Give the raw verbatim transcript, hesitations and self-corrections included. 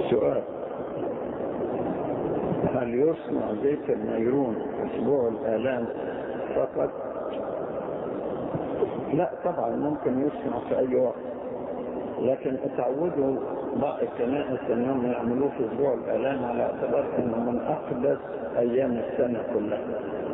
سؤال: هل يصنع زيت النيرون أسبوع الآلام فقط؟ لا طبعا، ممكن يصنع في أي وقت، لكن اتعودوا بعض الكنائس أنهم يعملوه في أسبوع الآلام على اعتبار أنه من أقدس أيام السنة كلها.